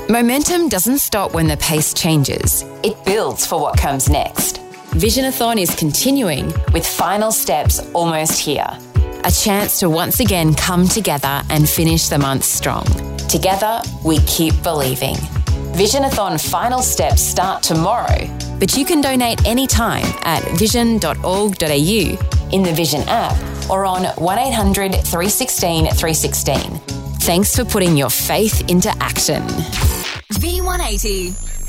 Momentum doesn't stop when the pace changes. It builds for what comes next. Visionathon is continuing with final steps almost here. A chance to once again come together and finish the month strong. Together, we keep believing. Visionathon final steps start tomorrow, but you can donate anytime at vision.org.au, in the Vision app, or on 1800 316 316. Thanks for putting your faith into action. V180.